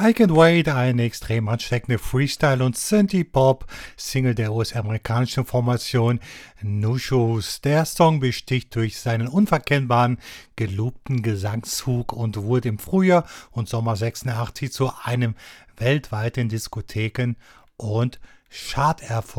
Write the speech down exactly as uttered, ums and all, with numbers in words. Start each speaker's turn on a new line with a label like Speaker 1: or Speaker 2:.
Speaker 1: I Can't Wait, eine extrem ansteckende Freestyle- und Synthie-Pop-Single der U S-amerikanischen Formation No Shoes. Der Song besticht durch seinen unverkennbaren, gelobten Gesangszug und wurde im Frühjahr und Sommer sechsundachtzig zu einem weltweiten Diskotheken- und Charterfolg.